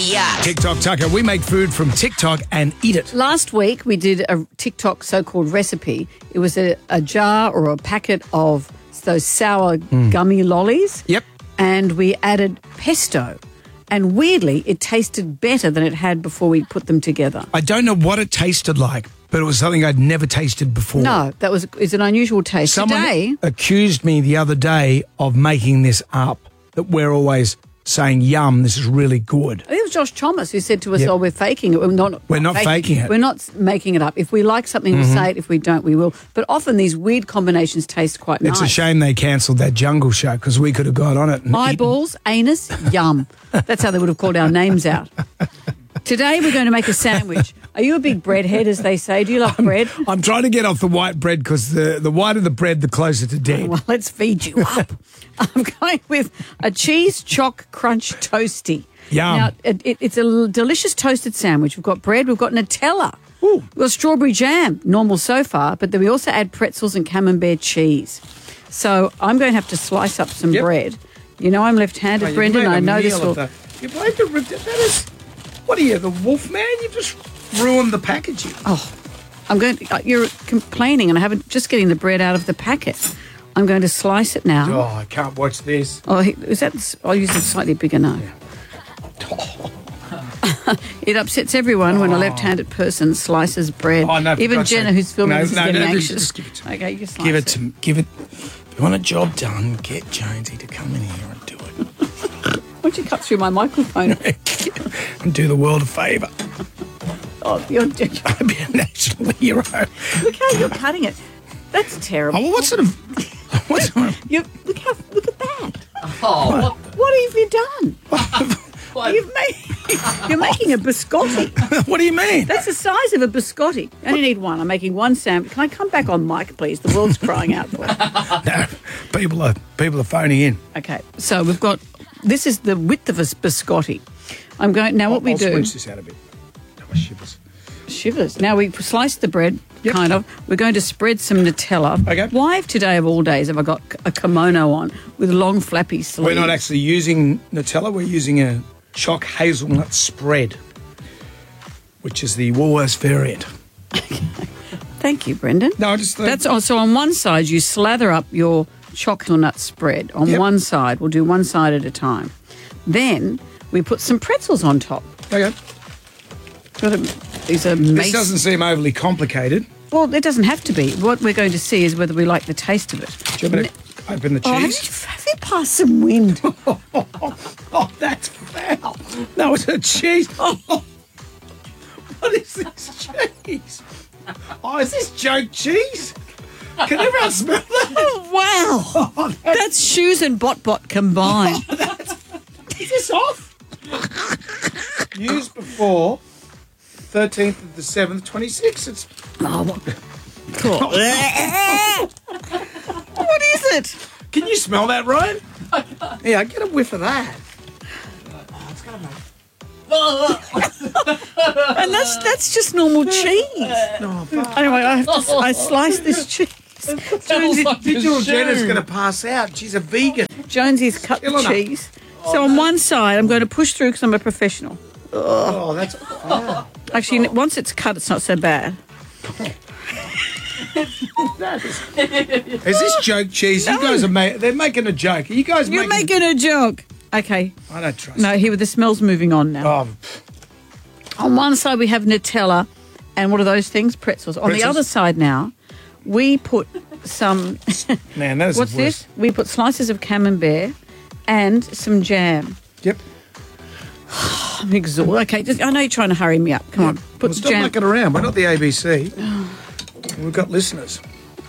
Yeah. TikTok Tucker. We make food from TikTok and eat it. Last week, we did a TikTok so-called recipe. It was a jar or a packet of those sour gummy lollies. Yep. And we added pesto. And weirdly, it tasted better than it had before we put them together. I don't know what it tasted like, but it was something I'd never tasted before. No, it's an unusual taste. Someone Today, accused me the other day of making this up, that we're always saying, yum, this is really good. I think it was Josh Thomas who said to us, Yep. "Oh, we're faking it. We're not faking it. We're not making it up. If we like something, we'll say it. If we don't, we will." But often these weird combinations taste quite nice. It's a shame they cancelled that jungle show because we could have got on it. And Eyeballs, anus, yum. That's how they would have called our names out. Today we're going to make a sandwich. Are you a big breadhead, as they say? Do you love bread? I'm trying to get off the white bread because the whiter the bread, the closer to dead. Well, let's feed you up. I'm going with a cheese choc crunch toasty. Yum. Now, it's a delicious toasted sandwich. We've got bread. We've got Nutella. Ooh. We've got strawberry jam, normal so far, but then we also add pretzels and camembert cheese. So I'm going to have to slice up some bread. You know I'm left-handed, Brendan. I know this will... You've made the... That is... What are you, the wolf man? You've just ruined the packaging. Oh, I'm going to... You're complaining and I haven't... Just getting the bread out of the packet. I'm going to slice it now. Oh, I can't watch this. Oh, is that... I'll use a slightly bigger knife. It upsets everyone when a left-handed person slices bread. Oh, no, even Jenna, who's filming this, is getting anxious. Just give it to me. Okay, you slice Give it to me. If you want a job done, get Jonesy to come in here and do it. Why don't you cut through my microphone? And do the world a favour. Oh, you're... I'd be a national hero. Look how you're cutting it. That's terrible. Oh, well, what sort of... What sort of... Look at that. Oh, What have you done? You're making a biscotti. What do you mean? That's the size of a biscotti. You only need one. I'm making one sandwich. Can I come back on mic, please? The world's crying out for it. No, people are phoning in. Okay, so we've got... This is the width of a biscotti. I'm going... Now what we I'll do... squinch this out a bit. That was shivers. Shivers. Now we slice the bread, Yep. kind of. We're going to spread some Nutella. Okay. Why today of all days have I got a kimono on with long flappy sleeves? We're not actually using Nutella. We're using a choc hazelnut spread, which is the Woolworths variant. Thank you, Brendan. No, I just... That's also on one side. You slather up your chocolate spread on Yep. one side. We'll do one side at a time. Then we put some pretzels on top. Okay. These are This doesn't seem overly complicated. Well, it doesn't have to be. What we're going to see is whether we like the taste of it. Do you want me to open the Oh, cheese? have you passed some wind? Oh, that's foul. No, it's a cheese. Oh, what is this cheese? Oh, is this joke cheese? Can everyone smell that? Oh, wow. That's shoes and bot combined. Is this off? Used before 13th of the 7th, 26. It's... Oh, what? Cool. What is it? Can you smell that, Ryan? Yeah, get a whiff of that. And that's just normal cheese. Anyway, I sliced this cheese. Jenna's going to pass out. She's a vegan. Jonesy's cut the Killing her. cheese. So on one side, I'm going to push through because I'm a professional. Oh, that's... Actually, once it's cut, it's not so bad. Is this joke cheese? You guys are they're making a joke. Are you guys You're making a joke. Okay. I don't trust No, here the smell's moving on now. Oh, On one side, we have Nutella, and what are those things? Pretzels. On the Pretzels. other side now, we put some... man, that is What's the worst. this? We put slices of camembert and some jam. Yep. I'm exhausted. Okay, I know you're trying to hurry me up. Come on, put Well, stop jam. mucking around. We're not the ABC. We've got listeners.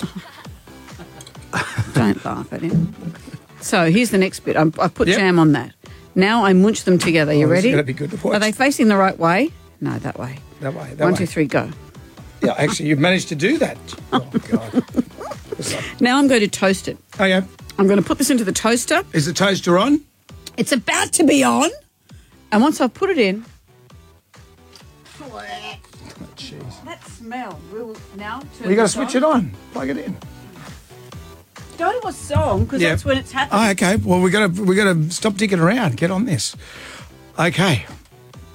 Don't laugh at him. So here's the next bit. I've put Yep. jam on that. Now I munch them together. You Oh, this is ready? gonna be good to watch. Are they facing the right way? No, that way. That way. That One, way. 2, 3, go. Yeah, actually, you've managed to do that. Oh, God. Now I'm going to toast it. Okay. I'm going to put this into the toaster. Is the toaster on? It's about to be on. And once I've put it in... Oh, jeez. That smell. We'll now turn Well, you got to this switch it on. Plug it in. Go to a song, because Yeah. that's when it's happening. Oh, okay. Well, we got to stop digging around. Get on this. Okay.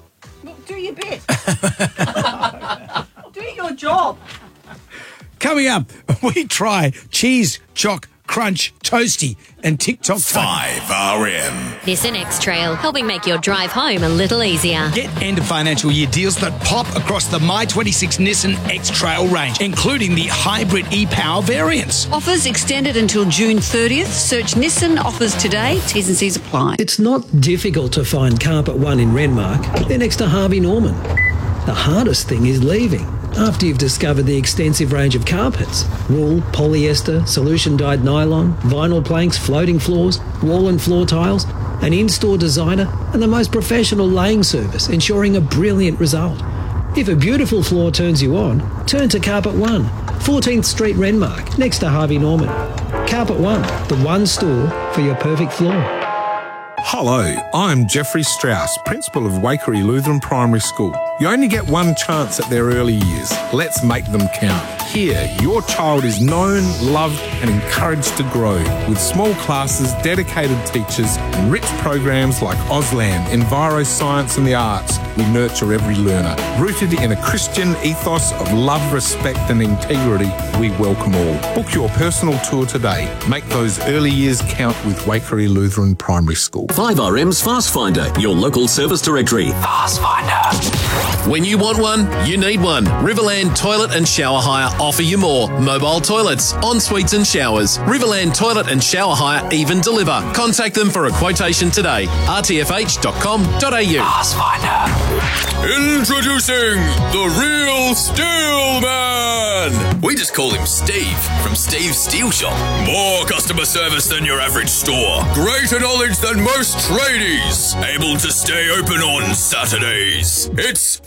your bit. Do your job. Coming up, we try cheese, choc, crunch, toasty, and TikTok 5RM. Nissan X-Trail, helping make your drive home a little easier. Get end of financial year deals that pop across the My26 Nissan X-Trail range, including the hybrid e-Power variants. Offers extended until June 30th. Search Nissan offers today. T's and C's apply. It's not difficult to find Carpet One in Renmark. They're next to Harvey Norman. The hardest thing is leaving after you've discovered the extensive range of carpets. Wool, polyester, solution-dyed nylon, vinyl planks, floating floors, wall and floor tiles, an in-store designer, and the most professional laying service, ensuring a brilliant result. If a beautiful floor turns you on, turn to Carpet One, 14th Street, Renmark, next to Harvey Norman. Carpet One, the one store for your perfect floor. Hello, I'm Jeffrey Strauss, Principal of Waikerie Lutheran Primary School. You only get one chance at their early years. Let's make them count. Here, your child is known, loved and encouraged to grow. With small classes, dedicated teachers and rich programs like Auslan, Enviro Science and the Arts, we nurture every learner. Rooted in a Christian ethos of love, respect and integrity, we welcome all. Book your personal tour today. Make those early years count with Waikerie Lutheran Primary School. 5RM's Fast Finder, your local service directory. Fast Finder. When you want one, you need one. Riverland Toilet and Shower Hire offer you more. Mobile toilets, en-suites and showers. Riverland Toilet and Shower Hire even deliver. Contact them for a quotation today. rtfh.com.au. Fast Finder. Introducing the real Steel Man. We just call him Steve from Steve's Steel Shop. More customer service than your average store. Greater knowledge than most tradies. Able to stay open on Saturdays. It's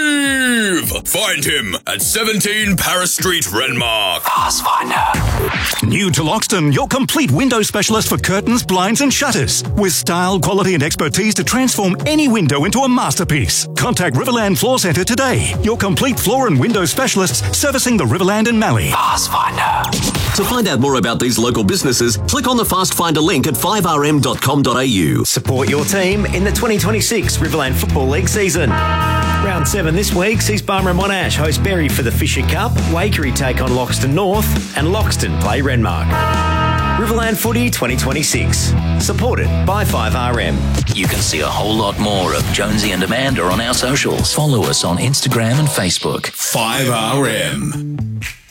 Steve. Find him at 17 Paris Street, Renmark. Fast Finder. New to Loxton, your complete window specialist for curtains, blinds and shutters. With style, quality and expertise to transform any window into a masterpiece. Contact Riverland Floor Centre today. Your complete floor and window specialists servicing the Riverland and Mallee. Fast Finder. To find out more about these local businesses, click on the Fast Finder link at 5rm.com.au. Support your team in the 2026 Riverland Football League season. Round 7 this week sees Barmer and Monash host Berry for the Fisher Cup, Waikerie take on Loxton North, and Loxton play Renmark. Riverland Footy 2026. Supported by 5RM. You can see a whole lot more of Jonesy and Amanda on our socials. Follow us on Instagram and Facebook. 5RM.